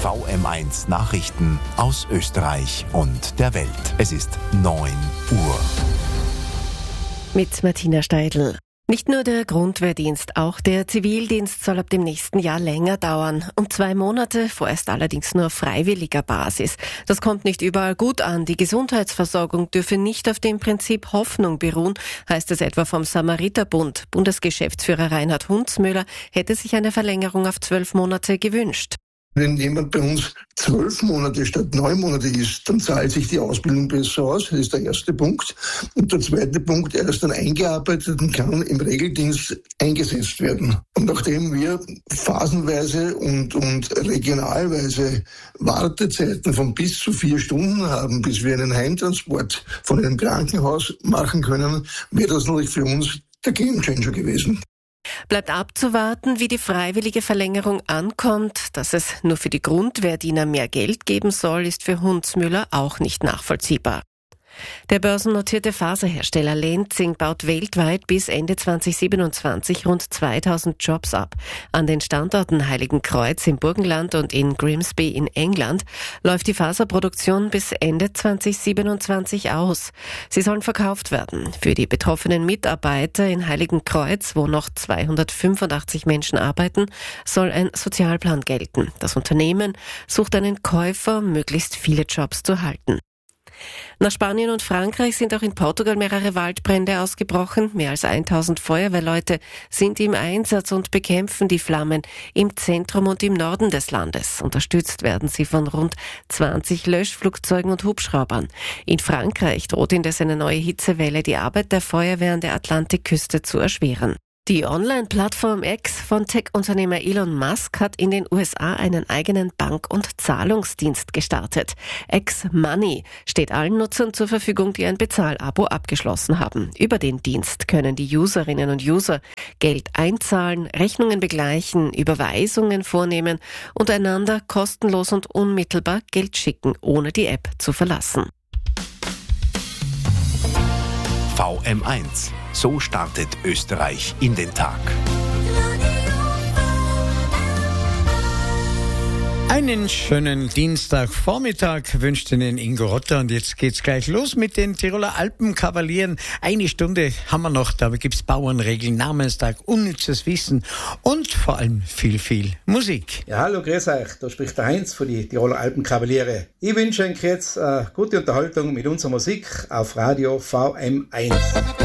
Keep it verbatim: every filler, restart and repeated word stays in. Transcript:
V M eins Nachrichten aus Österreich und der Welt. Es ist neun Uhr. Mit Martina Steidl. Nicht nur der Grundwehrdienst, auch der Zivildienst soll ab dem nächsten Jahr länger dauern. Um zwei Monate, vorerst allerdings nur auf freiwilliger Basis. Das kommt nicht überall gut an. Die Gesundheitsversorgung dürfe nicht auf dem Prinzip Hoffnung beruhen, heißt es etwa vom Samariterbund. Bundesgeschäftsführer Reinhard Hundsmöller hätte sich eine Verlängerung auf zwölf Monate gewünscht. Wenn jemand bei uns zwölf Monate statt neun Monate ist, dann zahlt sich die Ausbildung besser aus. Das ist der erste Punkt. Und der zweite Punkt, er ist dann eingearbeitet und kann im Regeldienst eingesetzt werden. Und nachdem wir phasenweise und, und regionalweise Wartezeiten von bis zu vier Stunden haben, bis wir einen Heimtransport von einem Krankenhaus machen können, wäre das natürlich für uns der Gamechanger gewesen. Bleibt abzuwarten, wie die freiwillige Verlängerung ankommt. Dass es nur für die Grundwehrdiener mehr Geld geben soll, ist für Hundsmöller auch nicht nachvollziehbar. Der börsennotierte Faserhersteller Lenzing baut weltweit bis Ende zweitausendsiebenundzwanzig rund zweitausend Jobs ab. An den Standorten Heiligenkreuz im Burgenland und in Grimsby in England läuft die Faserproduktion bis Ende zweitausendsiebenundzwanzig aus. Sie sollen verkauft werden. Für die betroffenen Mitarbeiter in Heiligenkreuz, wo noch zweihundertfünfundachtzig Menschen arbeiten, soll ein Sozialplan gelten. Das Unternehmen sucht einen Käufer, um möglichst viele Jobs zu halten. Nach Spanien und Frankreich sind auch in Portugal mehrere Waldbrände ausgebrochen. Mehr als tausend Feuerwehrleute sind im Einsatz und bekämpfen die Flammen im Zentrum und im Norden des Landes. Unterstützt werden sie von rund zwanzig Löschflugzeugen und Hubschraubern. In Frankreich droht indes eine neue Hitzewelle, die Arbeit der Feuerwehr an der Atlantikküste zu erschweren. Die Online-Plattform X von Tech-Unternehmer Elon Musk hat in den U S A einen eigenen Bank- und Zahlungsdienst gestartet. X Money steht allen Nutzern zur Verfügung, die ein Bezahlabo abgeschlossen haben. Über den Dienst können die Userinnen und User Geld einzahlen, Rechnungen begleichen, Überweisungen vornehmen und einander kostenlos und unmittelbar Geld schicken, ohne die App zu verlassen. V M eins. So startet Österreich in den Tag. Einen schönen Dienstagvormittag wünscht Ihnen Ingo Rotter und jetzt geht's gleich los mit den Tiroler Alpenkavalieren. Eine Stunde haben wir noch, da gibt's Bauernregeln, Namenstag, unnützes Wissen und vor allem viel, viel Musik. Ja, hallo, grüß euch, da spricht der Heinz von den Tiroler Alpenkavaliere. Ich wünsche euch jetzt äh, gute Unterhaltung mit unserer Musik auf Radio V M eins.